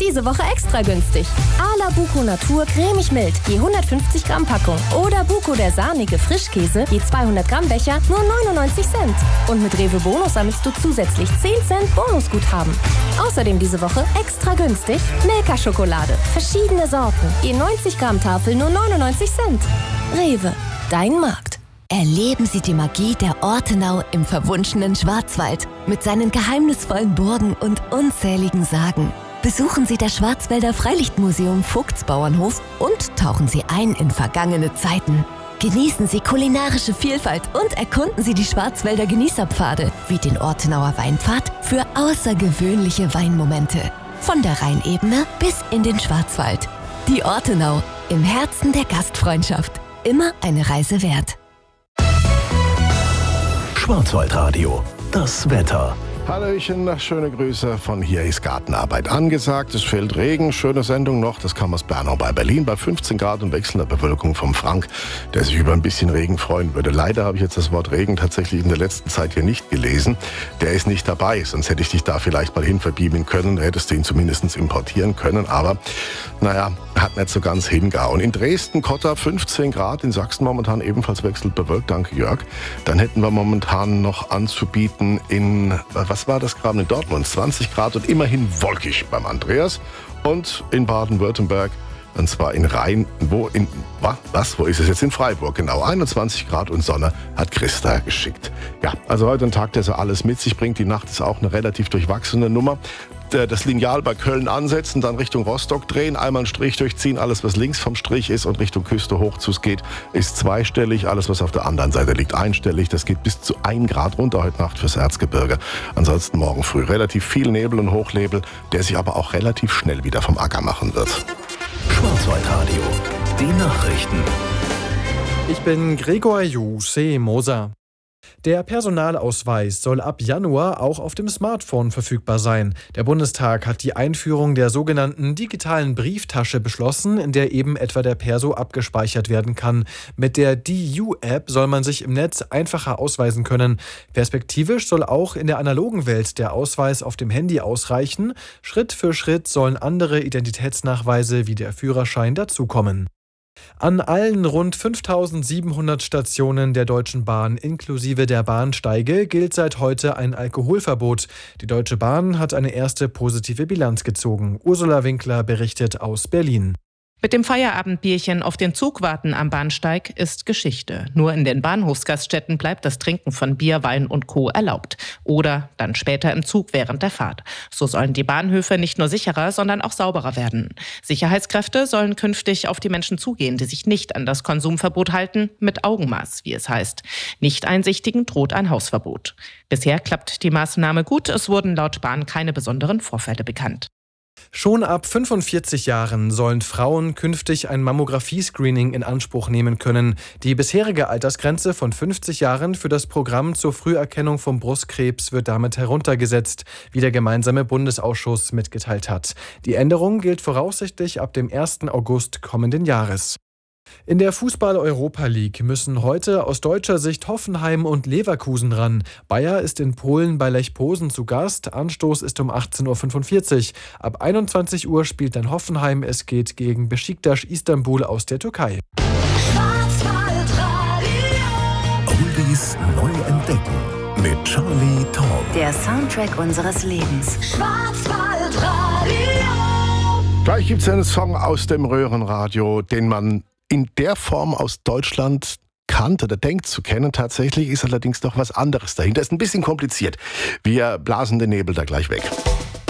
Diese Woche extra günstig. A la Buko Natur cremig mild, je 150 Gramm Packung. Oder Buko der sahnige Frischkäse, je 200 Gramm Becher, nur 99 Cent. Und mit Rewe Bonus sammelst du zusätzlich 10 Cent Bonusguthaben. Außerdem diese Woche extra günstig Milka-Schokolade. Verschiedene Sorten, je 90 Gramm Tafel, nur 99 Cent. Rewe, dein Markt. Erleben Sie die Magie der Ortenau im verwunschenen Schwarzwald mit seinen geheimnisvollen Burgen und unzähligen Sagen. Besuchen Sie das Schwarzwälder Freilichtmuseum Vogtsbauernhof und tauchen Sie ein in vergangene Zeiten. Genießen Sie kulinarische Vielfalt und erkunden Sie die Schwarzwälder Genießerpfade wie den Ortenauer Weinpfad für außergewöhnliche Weinmomente. Von der Rheinebene bis in den Schwarzwald. Die Ortenau, im Herzen der Gastfreundschaft. Immer eine Reise wert. Schwarzwaldradio, das Wetter. Hallöchen, schöne Grüße. Von hier ist Gartenarbeit angesagt. Es fällt Regen, schöne Sendung noch. Das kam aus Bernau bei Berlin bei 15 Grad und wechselnder Bewölkung vom Frank, der sich über ein bisschen Regen freuen würde. Leider habe ich jetzt das Wort Regen tatsächlich in der letzten Zeit hier nicht gelesen. Der ist nicht dabei, sonst hätte ich dich da vielleicht mal hin verbeamen können. Hättest du ihn zumindest importieren können. Aber naja, hat nicht so ganz hingehauen. In Dresden, Kotter 15 Grad, in Sachsen momentan ebenfalls wechselnd bewölkt. Danke, Jörg. Dann hätten wir momentan noch anzubieten in, was war das gerade in Dortmund? 20 Grad und immerhin wolkig beim Andreas. Und in Baden-Württemberg, und zwar in Rhein, wo ist es jetzt? In Freiburg, genau. 21 Grad und Sonne hat Christa geschickt. Ja, also heute ein Tag, der so alles mit sich bringt. Die Nacht ist auch eine relativ durchwachsene Nummer. Das Lineal bei Köln ansetzen, dann Richtung Rostock drehen, einmal einen Strich durchziehen. Alles, was links vom Strich ist und Richtung Küste hoch zugeht, ist zweistellig. Alles, was auf der anderen Seite liegt, einstellig. Das geht bis zu 1 Grad runter heute Nacht fürs Erzgebirge. Ansonsten morgen früh relativ viel Nebel und Hochnebel, der sich aber auch relativ schnell wieder vom Acker machen wird. Schwarzwaldradio, die Nachrichten. Ich bin Gregor Moser. Der Personalausweis soll ab Januar auch auf dem Smartphone verfügbar sein. Der Bundestag hat die Einführung der sogenannten digitalen Brieftasche beschlossen, in der eben etwa der Perso abgespeichert werden kann. Mit der DU-App soll man sich im Netz einfacher ausweisen können. Perspektivisch soll auch in der analogen Welt der Ausweis auf dem Handy ausreichen. Schritt für Schritt sollen andere Identitätsnachweise wie der Führerschein dazukommen. An allen rund 5.700 Stationen der Deutschen Bahn inklusive der Bahnsteige gilt seit heute ein Alkoholverbot. Die Deutsche Bahn hat eine erste positive Bilanz gezogen. Ursula Winkler berichtet aus Berlin. Mit dem Feierabendbierchen auf den Zug warten am Bahnsteig ist Geschichte. Nur in den Bahnhofsgaststätten bleibt das Trinken von Bier, Wein und Co. erlaubt. Oder dann später im Zug während der Fahrt. So sollen die Bahnhöfe nicht nur sicherer, sondern auch sauberer werden. Sicherheitskräfte sollen künftig auf die Menschen zugehen, die sich nicht an das Konsumverbot halten, mit Augenmaß, wie es heißt. Nicht-Einsichtigen droht ein Hausverbot. Bisher klappt die Maßnahme gut. Es wurden laut Bahn keine besonderen Vorfälle bekannt. Schon ab 45 Jahren sollen Frauen künftig ein Mammographie-Screening in Anspruch nehmen können. Die bisherige Altersgrenze von 50 Jahren für das Programm zur Früherkennung von Brustkrebs wird damit heruntergesetzt, wie der gemeinsame Bundesausschuss mitgeteilt hat. Die Änderung gilt voraussichtlich ab dem 1. August kommenden Jahres. In der Fußball-Europa League müssen heute aus deutscher Sicht Hoffenheim und Leverkusen ran. Bayer ist in Polen bei Lech Posen zu Gast. Anstoß ist um 18.45 Uhr. Ab 21 Uhr spielt dann Hoffenheim. Es geht gegen Beşiktaş Istanbul aus der Türkei. Oldies neu entdecken mit Charlie Tom. Der Soundtrack unseres Lebens. Schwarzwaldradio. Gleich gibt es einen Song aus dem Röhrenradio, den man in der Form aus Deutschland kannt oder denkt zu kennen. Tatsächlich ist allerdings noch was anderes dahinter. Ist ein bisschen kompliziert. Wir blasen den Nebel da gleich weg.